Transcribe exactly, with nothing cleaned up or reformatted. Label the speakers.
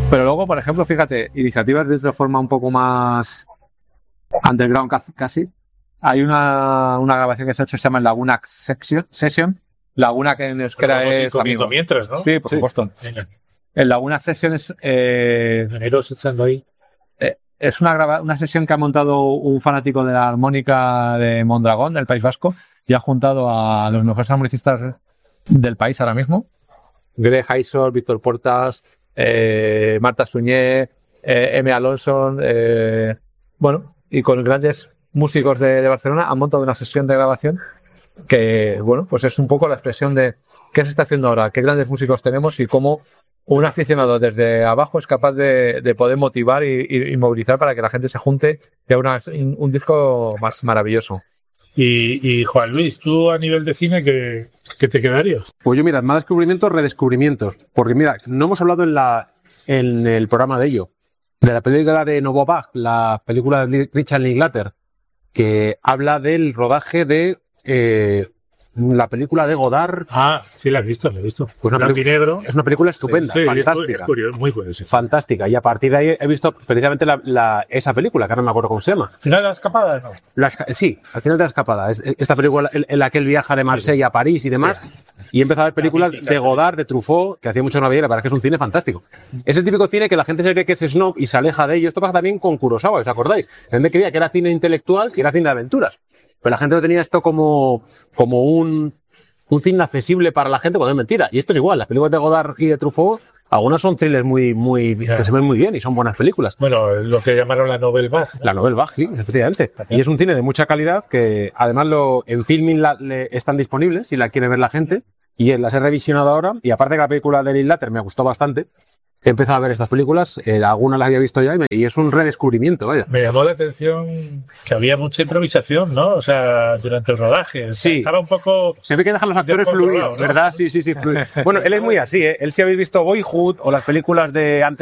Speaker 1: Pero luego, por ejemplo, fíjate, iniciativas de otra forma un poco más underground casi. Hay una, una grabación que se ha hecho que se llama Laguna Section, Session. Laguna, que en euskera es amigo.
Speaker 2: Mientras, ¿no?
Speaker 1: Sí, por sí. supuesto. Venga. El Laguna Session es... Eh,
Speaker 2: ahí.
Speaker 1: Eh, es una, grava, una sesión que ha montado un fanático de la armónica de Mondragón, del País Vasco, y ha juntado a los mejores armonicistas del país ahora mismo. Greg Haisor, Víctor Portas, eh, Marta Suñé, eh, M. Alonso, eh, bueno, y con grandes músicos de, de Barcelona han montado una sesión de grabación que, bueno, pues es un poco la expresión de qué se está haciendo ahora, qué grandes músicos tenemos y cómo un aficionado desde abajo es capaz de, de poder motivar y, y, y movilizar para que la gente se junte y haga una, un disco más maravilloso.
Speaker 2: Y, y Juan Luis, tú a nivel de cine, ¿qué, qué te quedarías?
Speaker 3: Pues yo, mira, más descubrimientos, redescubrimientos. Porque mira, no hemos hablado en, la, en el programa de ello. De la película de Novo Bag, la película de Richard Linklater, que habla del rodaje de eh, la película de Godard.
Speaker 2: Ah, sí, la he visto, la he visto.
Speaker 3: Pues una
Speaker 2: Blanco y negro.
Speaker 3: Es una película estupenda,
Speaker 2: sí, sí,
Speaker 3: fantástica.
Speaker 2: Es curioso, muy curioso.
Speaker 3: Fantástica. Y a partir de ahí he visto precisamente la, la, esa película, que ahora no me acuerdo cómo se llama.
Speaker 2: ¿Final de la escapada? No.
Speaker 3: La, sí, al final de la escapada. Es, esta película en, en la que él viaja de Marsella a París y demás. Sí. Y he empezado a ver películas de Godard, de Truffaut, que hacía mucho no veía, la verdad es que es un cine fantástico. Es el típico cine que la gente se cree que es snob y se aleja de ello. Esto pasa también con Kurosawa, ¿os acordáis? La gente creía que era cine intelectual, que era cine de aventuras. Pero la gente no tenía esto como, como un... un cine accesible para la gente cuando es mentira. Y esto es igual. Las películas de Godard y de Truffaut, algunas son thrillers muy, muy, que se ven muy bien y son buenas películas.
Speaker 2: Bueno, lo que llamaron la Nouvelle Vague.
Speaker 3: La Nouvelle Vague, sí, efectivamente. Y es un cine de mucha calidad que además lo, en Filmin la, le, están disponibles si la quiere ver la gente. Y las he revisionado ahora. Y aparte que la película de Linklater me gustó bastante, he empezado a ver estas películas, eh, algunas las había visto ya y, me, y es un redescubrimiento, vaya.
Speaker 2: Me llamó la atención que había mucha improvisación, ¿no? O sea, durante el rodaje.
Speaker 3: Sí.
Speaker 2: Estaba un poco...
Speaker 3: Siempre hay que dejar a los actores fluir, ¿no? ¿Verdad? Sí, sí, sí. Fluir. Bueno, él es muy así, ¿eh? Él si habéis visto Boyhood o las películas de antes